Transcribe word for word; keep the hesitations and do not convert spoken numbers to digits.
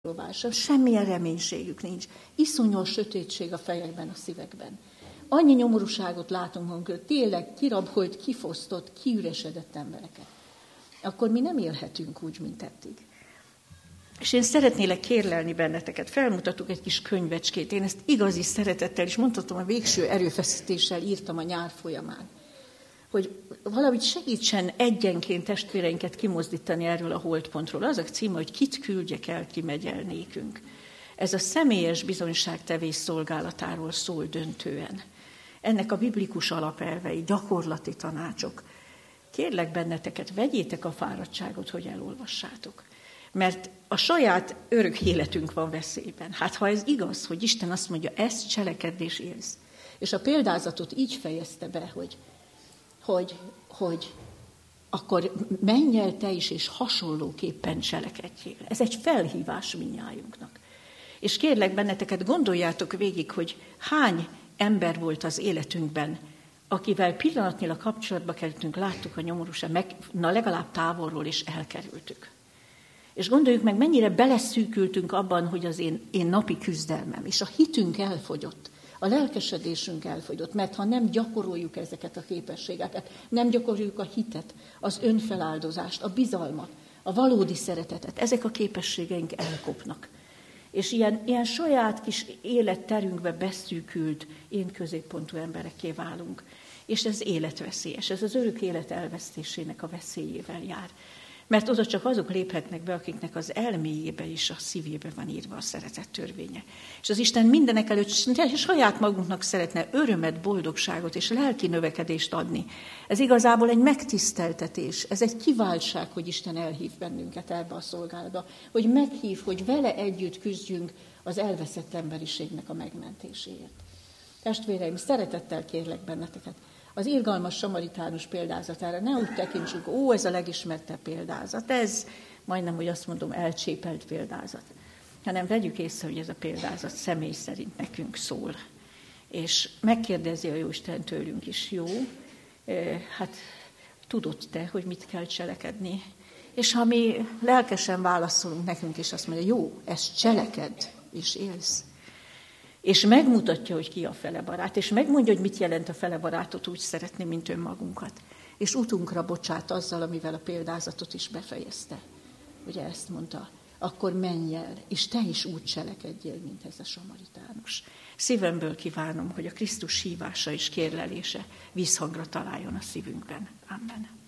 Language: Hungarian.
megpróbálásra. Semmilyen reménységük nincs. Iszonyú sötétség a fejekben, a szívekben. Annyi nyomorúságot látunk magunkról, tényleg kirabolt, kifosztott, kiüresedett embereket. Akkor mi nem élhetünk úgy, mint eddig. És én szeretnélek kérlelni benneteket, felmutatok egy kis könyvecskét. Én ezt igazi szeretettel is mondhatom, a végső erőfeszítéssel írtam a nyár folyamán. Hogy valahogy segítsen egyenként testvéreinket kimozdítani erről a holdpontról. Az a címe, hogy kit küldjek el, ki megy el nékünk. Ez a személyes bizonyságtevés szolgálatáról szól döntően. Ennek a biblikus alapelvei, gyakorlati tanácsok. Kérlek benneteket, vegyétek a fáradtságot, hogy elolvassátok. Mert a saját örök életünk van veszélyben. Hát ha ez igaz, hogy Isten azt mondja, ezt cselekedj és élsz. És a példázatot így fejezte be, hogy, hogy, hogy akkor menj el te is, és hasonlóképpen cselekedjél. Ez egy felhívás mindnyájunknak. És kérlek benneteket, gondoljátok végig, hogy hány ember volt az életünkben, akivel pillanatnyilag kapcsolatba kerültünk, láttuk a nyomorúságot, meg na legalább távolról is elkerültük. És gondoljuk meg, mennyire beleszűkültünk abban, hogy az én, én napi küzdelmem, és a hitünk elfogyott, a lelkesedésünk elfogyott, mert ha nem gyakoroljuk ezeket a képességeket, nem gyakoroljuk a hitet, az önfeláldozást, a bizalmat, a valódi szeretetet, ezek a képességeink elkopnak. És ilyen, ilyen saját kis életterünkbe beszűkült, én középpontú emberekké válunk. És ez életveszélyes, ez az örök élet elvesztésének a veszélyével jár. Mert oda csak azok léphetnek be, akiknek az elméjébe és a szívébe van írva a szeretet törvénye. És az Isten mindenek előtt saját magunknak szeretne örömet, boldogságot és lelki növekedést adni. Ez igazából egy megtiszteltetés, ez egy kiváltság, hogy Isten elhív bennünket ebbe a szolgálatba, hogy meghív, hogy vele együtt küzdjünk az elveszett emberiségnek a megmentéséért. Testvéreim, szeretettel kérlek benneteket, az irgalmas samaritánus példázatára ne úgy tekintsük, ó, ez a legismertebb példázat, ez majdnem, hogy azt mondom, elcsépelt példázat, hanem vegyük észre, hogy ez a példázat személy szerint nekünk szól. És megkérdezi a Jóisten tőlünk is, jó, hát tudod te, hogy mit kell cselekedni? És ha mi lelkesen válaszolunk nekünk is, azt mondja, jó, ezt cselekedd, és élsz. És megmutatja, hogy ki a fele barát, és megmondja, hogy mit jelent a fele barátot úgy szeretni, mint önmagunkat. És utunkra bocsát azzal, amivel a példázatot is befejezte. Ugye ezt mondta, akkor menj el, és te is úgy cselekedjél, mint ez a samaritánus. Szívemből kívánom, hogy a Krisztus hívása és kérlelése vízhangra találjon a szívünkben. Amen.